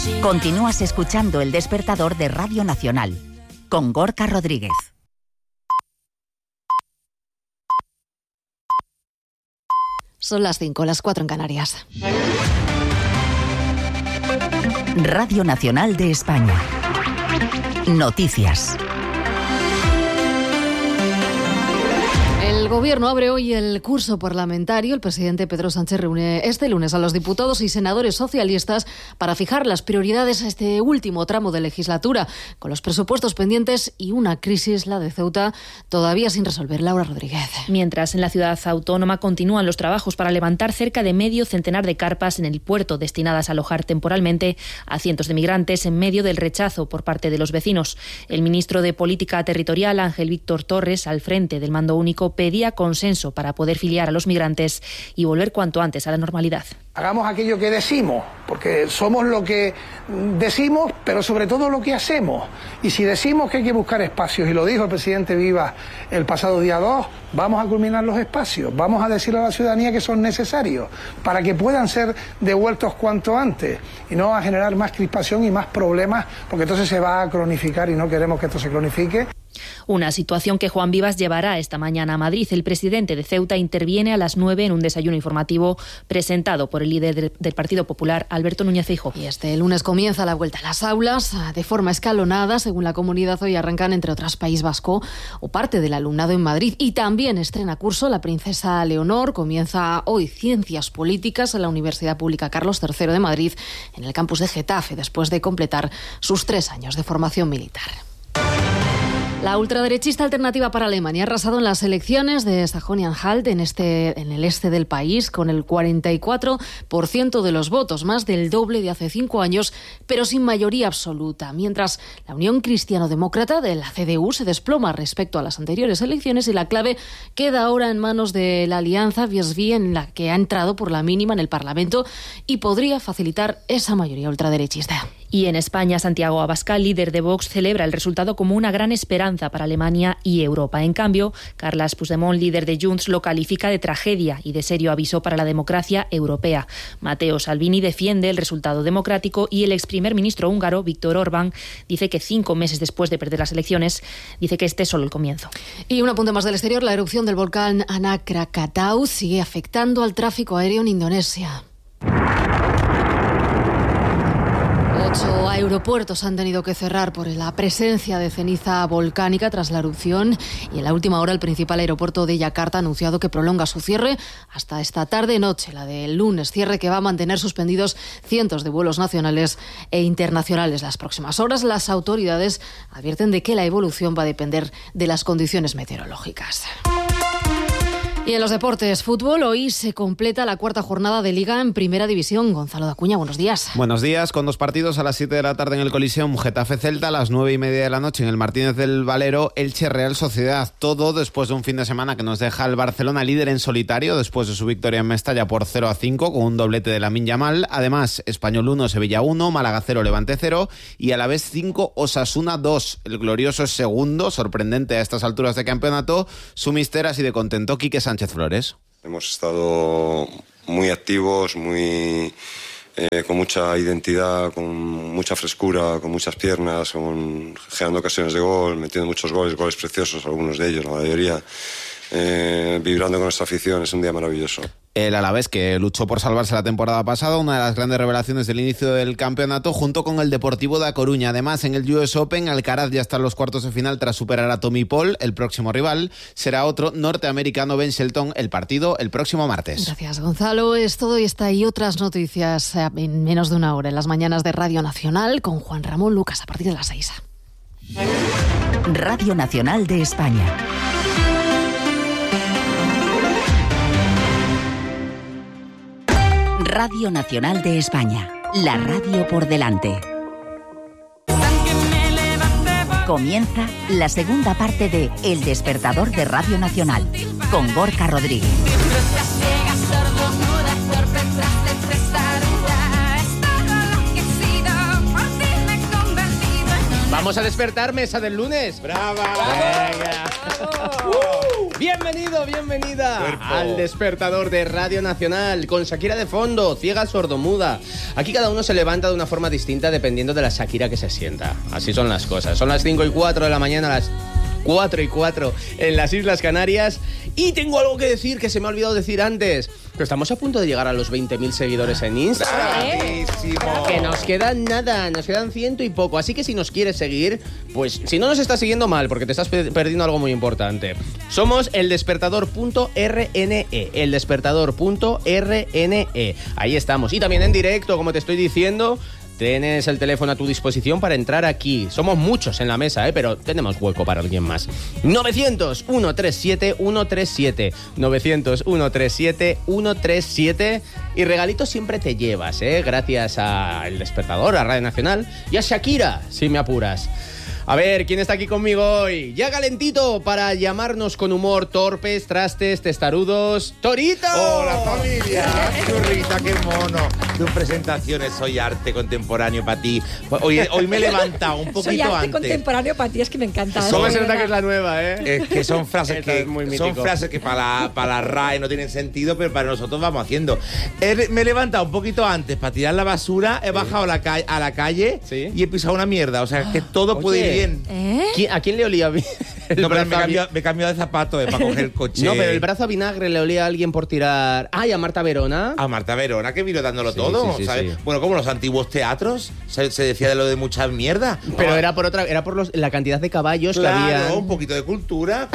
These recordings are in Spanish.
Continúas escuchando El Despertador de Radio Nacional, con Gorka Rodríguez. Son las 5, las 4 en Canarias. Radio Nacional de España. Noticias. El Gobierno abre hoy el curso parlamentario. El presidente Pedro Sánchez reúne este lunes a los diputados y senadores socialistas para fijar las prioridades a este último tramo de legislatura, con los presupuestos pendientes y una crisis, la de Ceuta, todavía sin resolver. Laura Rodríguez. Mientras en la ciudad autónoma continúan los trabajos para levantar cerca de medio centenar de carpas en el puerto destinadas a alojar temporalmente a cientos de migrantes en medio del rechazo por parte de los vecinos. El ministro de Política Territorial, Ángel Víctor Torres, al frente del mando único, pedía consenso para poder filiar a los migrantes y volver cuanto antes a la normalidad. Hagamos aquello que decimos, porque somos lo que decimos, pero sobre todo lo que hacemos. Y si decimos que hay que buscar espacios, y lo dijo el presidente Vivas el pasado día 2, vamos a culminar los espacios, vamos a decirle a la ciudadanía que son necesarios para que puedan ser devueltos cuanto antes y no a generar más crispación y más problemas, porque entonces se va a cronificar y no queremos que esto se cronifique. Una situación que Juan Vivas llevará esta mañana a Madrid. El presidente de Ceuta interviene a las 9 en un desayuno informativo presentado por el líder del Partido Popular, Alberto Núñez Feijóo. Y este lunes comienza la vuelta a las aulas de forma escalonada. Según la comunidad, hoy arrancan, entre otras, País Vasco o parte del alumnado en Madrid. Y también estrena curso la princesa Leonor. Comienza hoy Ciencias Políticas en la Universidad Pública Carlos III de Madrid, en el campus de Getafe, después de completar sus 3 años de formación militar. La ultraderechista Alternativa para Alemania ha arrasado en las elecciones de Sajonia-Anhalt en el este del país con el 44% de los votos, más del doble de hace 5 años, pero sin mayoría absoluta. Mientras la Unión Cristiano-Demócrata de la CDU se desploma respecto a las anteriores elecciones y la clave queda ahora en manos de la alianza VSV, en la que ha entrado por la mínima en el Parlamento y podría facilitar esa mayoría ultraderechista. Y en España, Santiago Abascal, líder de Vox, celebra el resultado como una gran esperanza para Alemania y Europa. En cambio, Carles Puigdemont, líder de Junts, lo califica de tragedia y de serio aviso para la democracia europea. Matteo Salvini defiende el resultado democrático y el ex primer ministro húngaro, Viktor Orbán, dice que 5 meses después de perder las elecciones, dice que este es solo el comienzo. Y un apunte más del exterior: la erupción del volcán Anak Krakatau sigue afectando al tráfico aéreo en Indonesia. 8 aeropuertos han tenido que cerrar por la presencia de ceniza volcánica tras la erupción, y en la última hora el principal aeropuerto de Yakarta ha anunciado que prolonga su cierre hasta esta tarde-noche, la del lunes, cierre que va a mantener suspendidos cientos de vuelos nacionales e internacionales. Las próximas horas las autoridades advierten de que la evolución va a depender de las condiciones meteorológicas. Y en los deportes, fútbol, hoy se completa la 4ª jornada de Liga en Primera División. Gonzalo Dacuña, buenos días. Buenos días, con 2 partidos a las 7 de la tarde en el Coliseum, Getafe-Celta, a las 9:30 de la noche en el Martínez del Valero, Elche-Real Sociedad. Todo después de un fin de semana que nos deja el Barcelona líder en solitario, después de su victoria en Mestalla por 0-5, con un doblete de Lamine Yamal. Además, Español 1, Sevilla 1, Málaga 0, Levante 0 y Alavés 5, Osasuna 2. El glorioso es segundo, sorprendente a estas alturas de campeonato. Su mister así de contento, Quique Sánchez Flores. Hemos estado muy activos, con mucha identidad, con mucha frescura, con muchas piernas, generando ocasiones de gol, metiendo muchos goles preciosos, algunos de ellos, la mayoría, vibrando con nuestra afición. Es un día maravilloso. El Alavés, que luchó por salvarse la temporada pasada, una de las grandes revelaciones del inicio del campeonato, junto con el Deportivo de A Coruña. Además, en el US Open, Alcaraz ya está en los cuartos de final tras superar a Tommy Paul. El próximo rival será otro norteamericano, Ben Shelton. El partido el próximo martes. Gracias, Gonzalo. Es todo y está y otras noticias en menos de una hora en las mañanas de Radio Nacional con Juan Ramón Lucas a partir de las 6. Radio Nacional de España. Radio Nacional de España, la radio por delante. Comienza la segunda parte de El Despertador de Radio Nacional, con Gorka Rodríguez. Vamos a despertar, mesa del lunes. ¡Brava! ¡Bravo! Bienvenida al despertador de Radio Nacional, con Shakira de fondo, ciega sordomuda. Aquí cada uno se levanta de una forma distinta dependiendo de la Shakira que se sienta. Así son las cosas. Son las 5:04 de la mañana, las 4:04 en las Islas Canarias. Y tengo algo que decir que se me ha olvidado decir antes. Pero estamos a punto de llegar a los 20.000 seguidores en Instagram. Que nos quedan nada, nos quedan 100 y poco. Así que si nos quieres seguir, pues si no nos estás siguiendo mal, porque te estás perdiendo algo muy importante. Somos eldespertador.rne, eldespertador.rne. Ahí estamos. Y también en directo, como te estoy diciendo. Tienes el teléfono a tu disposición para entrar aquí. Somos muchos en la mesa, pero tenemos hueco para alguien más. 900-137-137. 900-137-137. Y regalitos siempre te llevas, gracias a El Despertador, a Radio Nacional y a Shakira, si me apuras. A ver, ¿quién está aquí conmigo hoy? Ya calentito para llamarnos con humor, torpes, trastes, testarudos. ¡Torito! ¡Hola, familia! ¡Churrita, qué mono! Tus presentaciones, soy arte contemporáneo para ti. Hoy me he levantado un poquito soy arte antes. Contemporáneo para ti, es que me encanta. ¿Cómo se nota que es la nueva, Es que son frases que para la RAE no tienen sentido, pero para nosotros vamos haciendo. Me he levantado un poquito antes para tirar la basura, he bajado a la calle y he pisado una mierda. O sea, que todo puede ir bien. ¿A quién le olía bien? No, pero me he cambiado de zapato para coger el coche. No, pero el brazo a vinagre le olía a alguien por tirar... ¡Ay, a Marta Verona! A Marta Verona, que vino dándolo todo, ¿sabes? Sí. Bueno, como los antiguos teatros, se decía de lo de mucha mierda. Pero era por la cantidad de caballos que había. Claro, un poquito de cultura.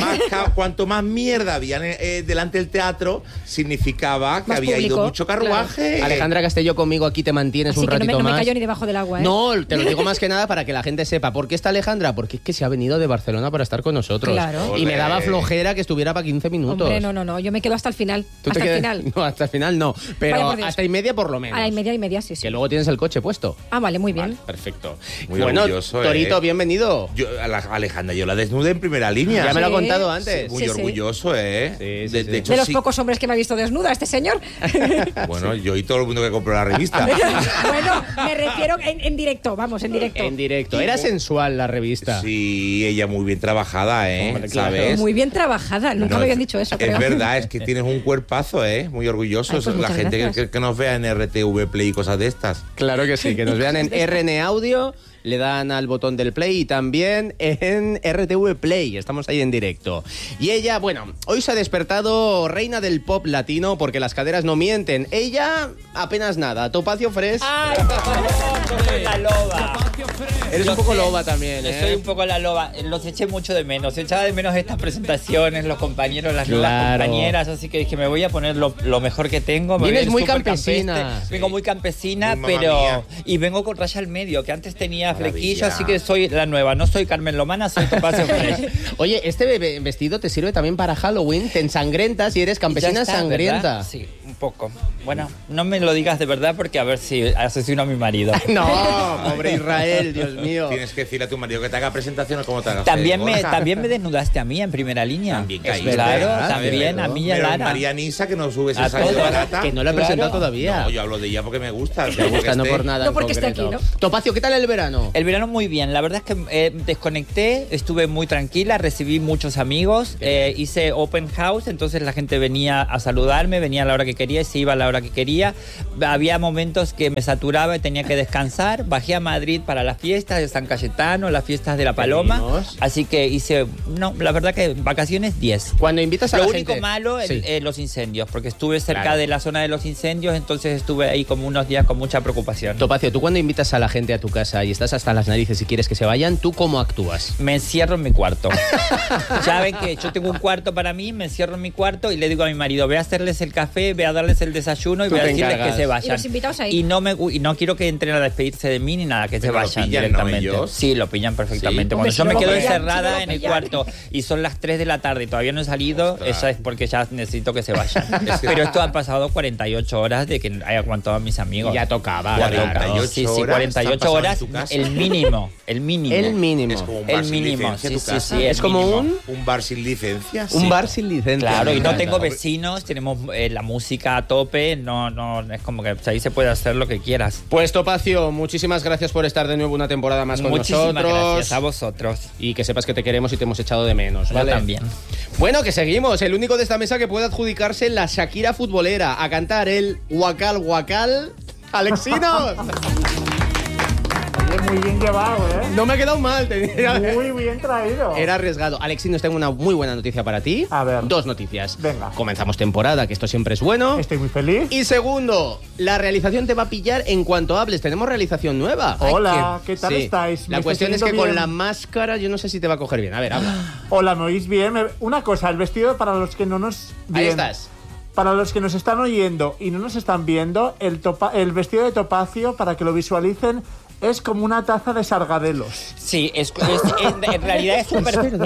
Cuanto más mierda había delante del teatro, significaba que más había público, ido mucho carruaje. Claro. Alejandra Castelló, conmigo aquí te mantienes así un ratito más. No me cayó ni debajo del agua, No, te lo digo más que nada para que la gente sepa. ¿Por qué está Alejandra? Porque es que se ha venido de Barcelona para estar con nosotros. Claro. Y me daba flojera que estuviera para 15 minutos. Hombre, no, yo me quedo hasta el final. ¿Hasta el final? No, hasta el final no. Pero hasta y media por lo menos. A la y media, sí. Que luego tienes el coche puesto. Ah, vale, muy bien. Vale, perfecto. Muy orgulloso, Torito, bienvenido. Alejandra, yo la desnudé en primera línea. Ya me lo ha contado antes. Sí, muy orgulloso, De hecho, de los pocos hombres que me ha visto desnuda, este señor. Bueno, yo y todo el mundo que compró la revista. Bueno, me refiero en directo, vamos, en directo. En directo. Era sensual la revista. Sí, ella muy bien trabajada, Hombre, ¿sabes? Muy bien trabajada, nunca me habían dicho eso, creo. Es verdad, es que tienes un cuerpazo, muy orgulloso. Pues la gente que nos vea en RTV Play y cosas de estas. Claro que sí, que nos vean en RN Audio, le dan al botón del play y también en RTV Play, estamos ahí en directo. Y ella, bueno, hoy se ha despertado reina del pop latino porque las caderas no mienten. Ella, apenas nada. Topacio Fresh. ¡Ay, soy la loba! Eres un poco loba también, Soy un poco la loba. Los eché mucho de menos. Echaba de menos estas presentaciones, los compañeros, las nuevas compañeras. Así que dije, me voy a poner lo mejor que tengo. Vienes muy campesina. Vengo muy campesina, pero... Y vengo con raya al medio, que antes tenía flequillo, así que soy la nueva. No soy Carmen Lomana, soy Topacio Fresh. Oye, este vestido te sirve también para Halloween. Te ensangrentas y eres campesina sangrienta. ¿Verdad? Sí, un poco. Bueno, no me lo digas de verdad porque a ver si asesino a mi marido. No, pobre Israel, Dios mío. Tienes que decirle a tu marido que te haga presentación o cómo te haga. También me desnudaste a mí en primera línea. También caíste. Claro, también a mí y a Lara. María Nisa, que nos subes esa barata. Que no la he presentado todavía. No, yo hablo de ella porque me gusta. No por nada. No porque esté aquí, ¿no? Topacio, ¿qué tal el verano? El verano muy bien. La verdad es que desconecté, estuve muy tranquila, recibí muchos amigos, hice open house, entonces la gente venía a saludarme, venía a la hora que quería y se iba a la hora que quería. Había momentos que me saturaba y tenía que descansar. Bajé a Madrid para las fiestas de San Cayetano, las fiestas de la Paloma. Así que hice, la verdad que vacaciones 10. Cuando invitas a la gente... Lo único malo, los incendios, porque estuve cerca de la zona de los incendios, entonces estuve ahí como unos días con mucha preocupación. Topacio, tú cuando invitas a la gente a tu casa y estás hasta las narices y quieres que se vayan, ¿tú cómo actúas? Me encierro en mi cuarto. Saben que yo tengo un cuarto para mí, me encierro en mi cuarto y le digo a mi marido, ve a hacerles el café, ve a darles el desayuno y voy a decirles que se vayan. ¿Y los invitados ahí? Y no quiero que entren a despedirse de mí ni nada, que se vayan directamente. ¿No, sí, lo pillan perfectamente. Sí. Cuando yo me quedo encerrada en el cuarto y son las 3 de la tarde y todavía no he salido, eso es porque ya necesito que se vayan. Pero esto han pasado 48 horas de que haya aguantado a mis amigos. Ya tocaba. 48 sí, 48 horas, el mínimo. El mínimo. Es como un bar sin licencia. Sí, es como un bar sin licencia. Un bar sin licencia. Claro, y no tengo vecinos, tenemos la música estética a tope, no, es como que ahí se puede hacer lo que quieras. Pues Topacio, muchísimas gracias por estar de nuevo una temporada más con nosotros. Gracias a vosotros. Y que sepas que te queremos y te hemos echado de menos, ¿vale? Yo también. Bueno, que seguimos. El único de esta mesa que puede adjudicarse la Shakira futbolera a cantar el Guacal Guacal, Alexinos. Muy bien llevado, ¿eh? No me ha quedado mal. Muy bien traído. Era arriesgado. Alexinos, tengo una muy buena noticia para ti. A ver. 2 noticias. Venga. Comenzamos temporada, que esto siempre es bueno. Estoy muy feliz. Y segundo, la realización te va a pillar en cuanto hables. Tenemos realización nueva. Hola, ¿qué tal estáis? La cuestión es que con la máscara yo no sé si te va a coger bien. A ver, habla. Hola, ¿me oís bien? Una cosa, el vestido para los que no nos... Ahí estás. Para los que nos están oyendo y no nos están viendo, el vestido de Topacio, para que lo visualicen, es como una taza de sargadelos. Sí, en realidad es un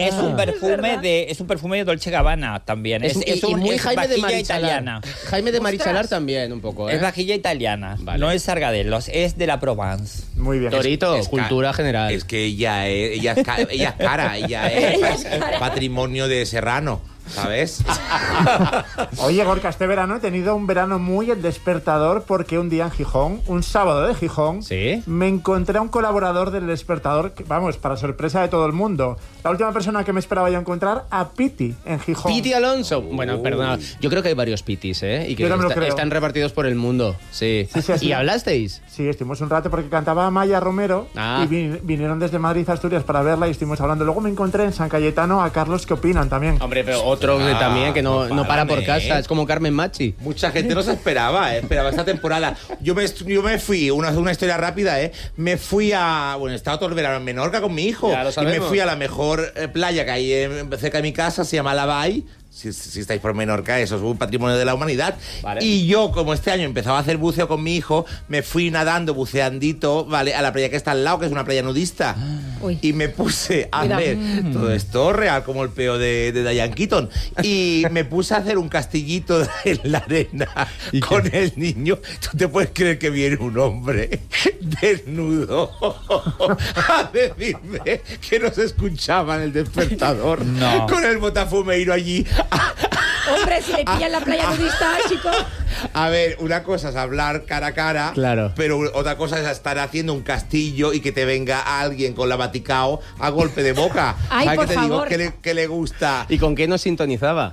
perfume de Dolce Gabbana también. Es muy Jaime de Marichalar. Italiana. Jaime de Marichalar también, un poco, ¿eh? Es vajilla italiana, vale. No es sargadelos, es de la Provence. Muy bien. Torito, cultura general. Es que ella es cara, ella es patrimonio de Serrano. ¿Sabes? Oye, Gorka, este verano he tenido un verano muy despertador porque un día en Gijón, un sábado de Gijón, ¿sí? Me encontré a un colaborador del Despertador, que, vamos, para sorpresa de todo el mundo. La última persona que me esperaba yo encontrar, a Piti, en Gijón. Piti Alonso. Bueno, perdona, yo creo que hay varios Pitis, ¿eh? Y que están repartidos por el mundo. Sí. ¿Y hablasteis? Sí, estuvimos un rato porque cantaba Maya Romero y vinieron desde Madrid a Asturias para verla y estuvimos hablando. Luego me encontré en San Cayetano a Carlos que opinan también. Hombre, pero otro también que no para por casa, es como Carmen Machi. Mucha gente no se esperaba esta temporada. Yo me fui, una historia rápida, me fui estaba todo el verano en Menorca con mi hijo y me fui a la mejor playa que hay cerca de mi casa, se llama La Bay. Si estáis por Menorca, eso es un patrimonio de la humanidad. Vale. Y yo, como este año empezaba a hacer buceo con mi hijo, me fui nadando, buceandito, ¿vale? A la playa que está al lado, que es una playa nudista. Y me puse a hacer todo esto real, como el peo de Diane Keaton. Y me puse a hacer un castillito en la arena con el niño. ¿Tú te puedes creer que viene un hombre desnudo a decirme que no se escuchaba en el despertador? No. Con el botafumeiro allí. Hombre, si le pillan la playa nudista, chicos. A ver, una cosa es hablar cara a cara, claro, pero otra cosa es estar haciendo un castillo y que te venga alguien con la Vaticao a golpe de boca. Ay, por que te favor. digo que le gusta. ¿Y con qué nos sintonizaba?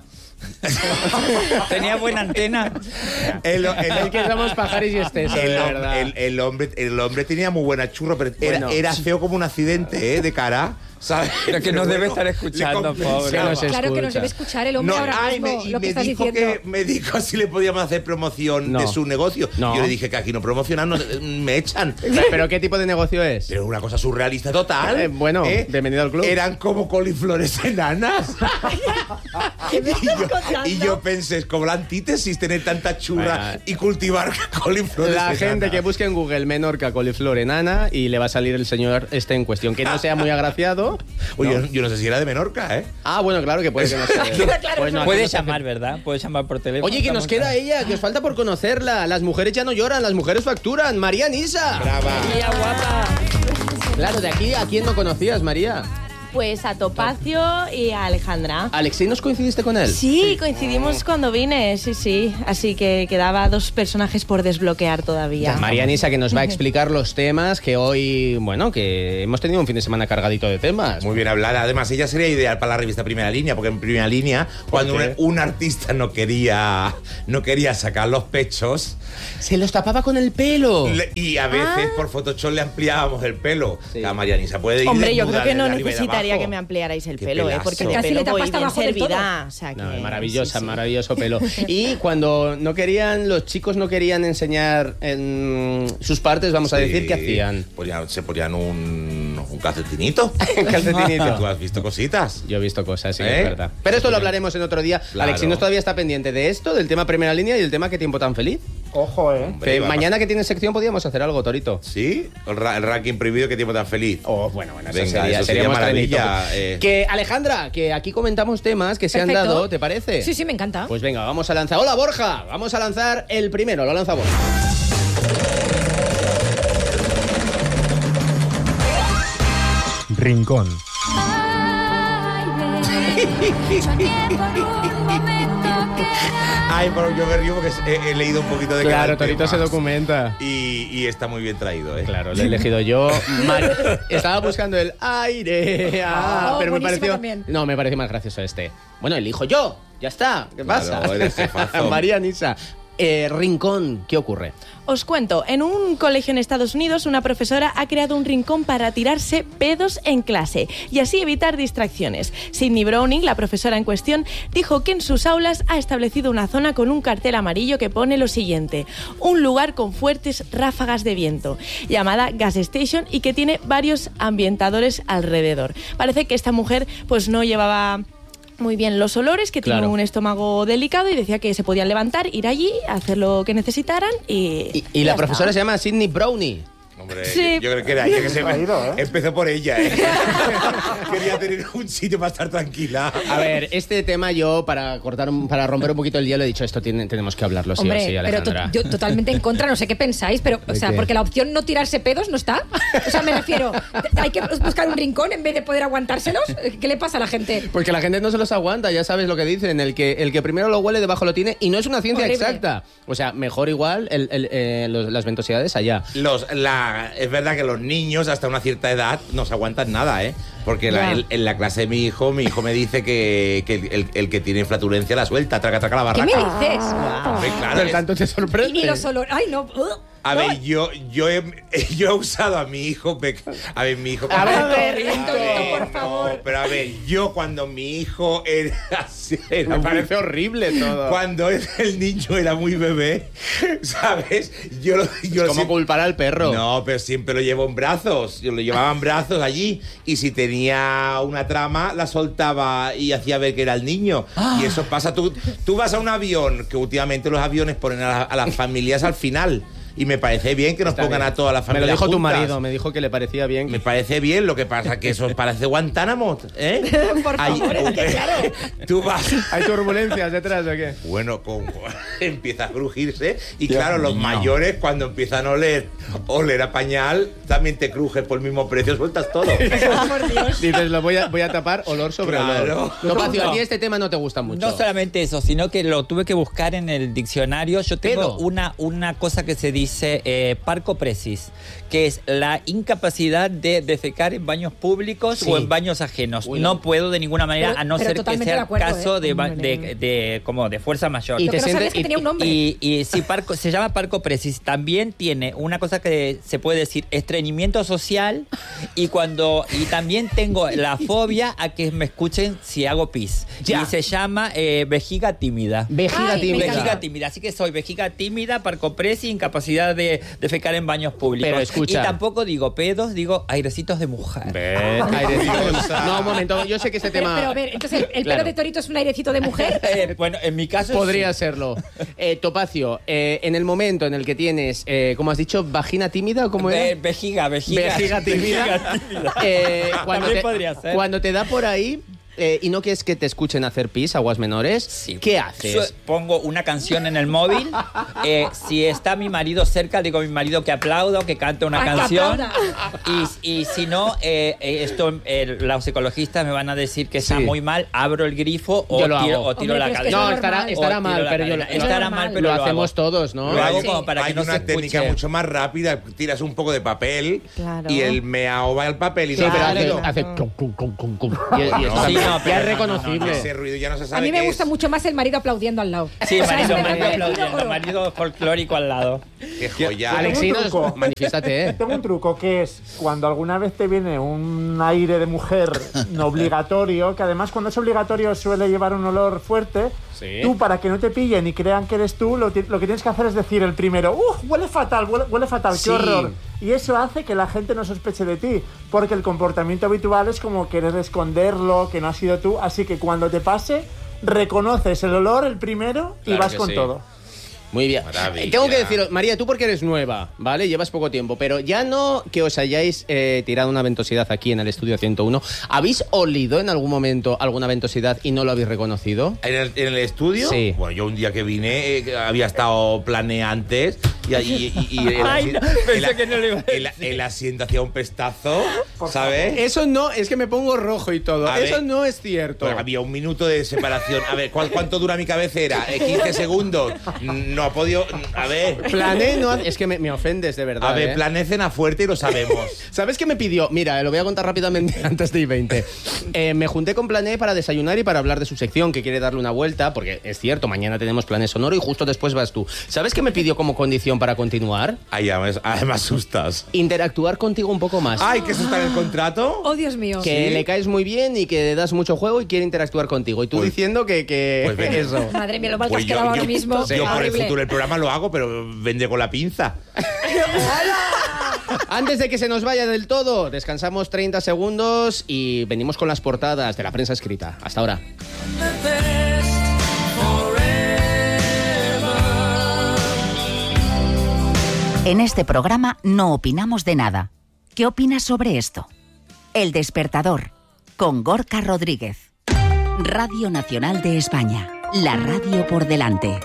Tenía buena antena. El que somos pajares y estesos, el hombre tenía muy buena churro, pero era feo como un accidente, de cara. ¿Sabes? Pero que nos debe estar escuchando, pobre. Claro que nos debe escuchar el hombre ahora mismo, lo que estás diciendo. Me dijo si le podíamos hacer promoción de su negocio. Yo le dije que aquí no promocionan, me echan. ¿Pero qué tipo de negocio es? Pero una cosa surrealista total. Bienvenido al club. Eran como coliflores enanas. ¿Qué me estás contando? Y yo pensé, es como la antítesis tener tanta churra y cultivar coliflores La enanas. gente que busque en Google Menorca coliflor enana y le va a salir el señor en cuestión. Que no sea muy agraciado. Oye, yo no sé si era de Menorca, ¿eh? Ah, bueno, claro que puede que no sea. Pues puedes llamar, ¿verdad? Puedes llamar por teléfono. Oye, que nos queda ella, que os falta por conocerla. Las mujeres ya no lloran, las mujeres facturan. María Nisa. Brava. María, guapa. Claro, de aquí, ¿a quién no conocías, María? Pues a Topacio y a Alejandra. ¿Alexei nos coincidiste con él? Sí, coincidimos cuando vine, sí. Así que quedaba 2 personajes por desbloquear todavía. María Nisa, que nos va a explicar los temas que hoy, que hemos tenido un fin de semana cargadito de temas. Muy bien hablada. Además, ella sería ideal para la revista Primera Línea, porque en Primera Línea, cuando un artista no quería sacar los pechos, se los tapaba con el pelo. Y a veces por Photoshop le ampliábamos el pelo. La María Nisa puede ir. Hombre, yo creo que no necesitaría que me ampliarais el pelo, porque mi casi pelo le tapas bien abajo del todo. servida. O sea que, maravilloso pelo. Y cuando los chicos no querían enseñar sus partes, vamos a decir, ¿qué hacían? Se ponían un calcetinito. Un calcetinito. ¿Tú has visto cositas? Yo he visto cosas, sí, es verdad. Pero esto lo hablaremos en otro día. Claro. Alexinos todavía está pendiente de esto, del tema Primera Línea y del tema ¿Qué tiempo tan feliz? Ojo, Que mañana que tienes sección podíamos hacer algo, Torito. ¿Sí? El ranking prohibido ¿Qué tiempo tan feliz? Bueno, venga, eso sería maravilla. Que Alejandra, que aquí comentamos temas que se han dado, ¿te parece? Sí, me encanta. Pues venga, vamos a lanzar. Hola, Borja, vamos a lanzar el primero, lo lanza Borja. Rincón. Ay, pero yo me río porque he leído un poquito de Claro, Torito se documenta. Y está muy bien traído, ¿eh? Claro, lo he elegido yo. Estaba buscando el aire. Pero me pareció. También. No, me pareció más gracioso este. Bueno, elijo yo. Ya está. ¿Qué pasa? María Nisa. Rincón, ¿qué ocurre? Os cuento, en un colegio en Estados Unidos una profesora ha creado un rincón para tirarse pedos en clase y así evitar distracciones. Sydney Browning, la profesora en cuestión, dijo que en sus aulas ha establecido una zona con un cartel amarillo que pone lo siguiente: un lugar con fuertes ráfagas de viento, llamada Gas Station, y que tiene varios ambientadores alrededor. Parece que esta mujer pues no llevaba muy bien los olores, que tiene un estómago delicado y decía que se podían levantar, ir allí, hacer lo que necesitaran y la profesora se llama Sydney Browning. Hombre, sí. yo creo que era ella que se empezó por ella, ¿eh? Quería tener un sitio para estar tranquila. A ver, este tema yo, para romper un poquito el hielo, he dicho, esto tenemos que hablarlo, sí o sí, Alejandra. Pero yo totalmente en contra, no sé qué pensáis, pero, o sea, porque la opción no tirarse pedos no está. O sea, me refiero, hay que buscar un rincón en vez de poder aguantárselos. ¿Qué le pasa a la gente? Porque la gente no se los aguanta, ya sabes lo que dicen, el que primero lo huele, debajo lo tiene, y no es una ciencia exacta. O sea, mejor igual las ventosidades allá. Es verdad que los niños hasta una cierta edad no se aguantan nada, ¿eh? Porque en la clase de mi hijo me dice que el que tiene flatulencia la suelta, traca la barraca. ¿Qué me dices? Claro, pero tanto te sorprende. Y ni los olores. Ay, no. A ver, yo he usado a mi hijo. A ver, mi hijo. A ver, por favor. Pero a ver, yo cuando mi hijo era me parece horrible todo. Cuando el niño era muy bebé, ¿sabes? ¿Cómo siempre, culpar al perro? No, pero siempre lo llevo en brazos. Yo lo llevaba en brazos allí. Y si tenía una trama, la soltaba y hacía ver que era el niño. Y eso pasa. Tú vas a un avión, que últimamente los aviones ponen a las familias al final. Y me parece bien que nos pongan a toda la familia. Me lo dijo juntas. Tu marido, me dijo que le parecía bien. Me parece bien, lo que pasa que eso parece Guantánamo, ¿eh? Por favor, claro. Tú vas. ¿Hay turbulencias detrás o qué? Bueno, empieza a crujirse y claro, los mayores cuando empiezan a oler a pañal, también te crujes por el mismo precio, sueltas todo. Por Dios. Dices, lo voy a tapar olor sobre olor. Topacio, a ti este tema no te gusta mucho. No solamente eso, sino que lo tuve que buscar en el diccionario. Yo tengo una cosa que se dice parcopresis, que es la incapacidad de defecar en baños públicos o en baños ajenos. No puedo de ninguna manera, a no ser que sea caso de fuerza mayor. Y tenía un nombre. Y sí, se llama parcopresis. También tiene una cosa que se puede decir estreñimiento social y también tengo la fobia a que me escuchen si hago pis. Y se llama vejiga tímida. Vejiga tímida. Así que soy vejiga tímida, parcopresis, incapacidad de defecar en baños públicos. Pero escucha. Y tampoco digo pedos, digo airecitos de mujer. Airecitos. No, un momento, yo sé que este tema. Pero a ver, entonces, ¿el pelo de Torito es un airecito de mujer? Bueno, en mi caso podría serlo. Topacio, en el momento en el que tienes, ¿cómo has dicho? ¿Vagina tímida? ¿Cómo era? Vejiga tímida. Cuando te da por ahí. ¿Y no quieres que te escuchen hacer pis, aguas menores? ¿Qué haces? Pongo una canción en el móvil. Si está mi marido cerca, digo a mi marido que aplaudo, que cante una canción. Y si no, los ecologistas me van a decir que está muy mal, abro el grifo o tiro la cadena. No, estará mal, pero lo hacemos todos, ¿no? Lo hago como para que no se escuche. Hay una técnica mucho más rápida. Tiras un poco de papel y el meao va al papel y no hace ya es reconocible. Ese ruido ya no se sabe. A mí me gusta mucho más el marido aplaudiendo al lado. Sí, marido folclórico al lado. Qué joya. Alexinos, manifiéstate, Tengo un truco que es cuando alguna vez te viene un aire de mujer no obligatorio, que además cuando es obligatorio suele llevar un olor fuerte. Sí. Tú, para que no te pillen y crean que eres tú, lo que tienes que hacer es decir el primero, huele fatal, qué horror. Y eso hace que la gente no sospeche de ti, porque el comportamiento habitual es como querer esconderlo, que no has sido tú, así que cuando te pase, reconoces el olor, el primero, y vas con todo. Muy bien. Maravilla. Tengo que deciros, María, tú porque eres nueva, ¿vale? Llevas poco tiempo, pero ya no que os hayáis tirado una ventosidad aquí en el estudio 101. ¿Habéis olido en algún momento alguna ventosidad y no lo habéis reconocido? ¿En el estudio? Sí. Bueno, yo un día que vine había estado planeantes el asiento hacía un pestazo, ¿sabes? Eso no, es que me pongo rojo y todo. Eso no es cierto. Pues había un minuto de separación. A ver, ¿cuánto dura mi cabecera? 15 segundos. No ha podido... A ver... Plané no... Es que me ofendes, de verdad. A ver, Plané cena fuerte y lo sabemos. ¿Sabes qué me pidió? Mira, lo voy a contar rápidamente antes de I-20. Me junté con Plané para desayunar y para hablar de su sección, que quiere darle una vuelta, porque es cierto, mañana tenemos Plané Sonoro y justo después vas tú. ¿Sabes qué me pidió como condición para continuar? Ay, me asustas. Interactuar contigo un poco más. Ay, ¿que eso está en el contrato? Oh, Dios mío. Que le caes muy bien y que das mucho juego y quiere interactuar contigo. Y tú diciendo que pues eso. Madre mía, lo mal que has quedado ahora mismo. Yo por el futuro del programa lo hago, pero vende con la pinza. Antes de que se nos vaya del todo, descansamos 30 segundos y venimos con las portadas de la prensa escrita. Hasta ahora. En este programa no opinamos de nada. ¿Qué opinas sobre esto? El Despertador, con Gorka Rodríguez. Radio Nacional de España, la radio por delante.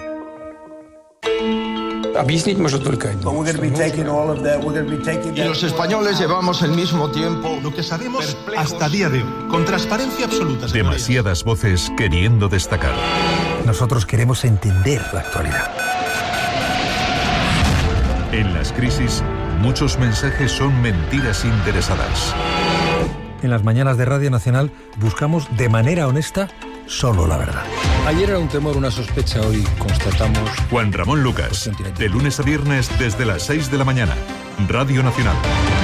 Y los españoles llevamos el mismo tiempo, lo que sabemos hasta día de hoy, con transparencia absoluta. Demasiadas voces queriendo destacar. Nosotros queremos entender la actualidad. En las crisis, muchos mensajes son mentiras interesadas. En las mañanas de Radio Nacional buscamos de manera honesta solo la verdad. Ayer era un temor, una sospecha, hoy constatamos... Juan Ramón Lucas, de lunes a viernes desde las 6 de la mañana. Radio Nacional.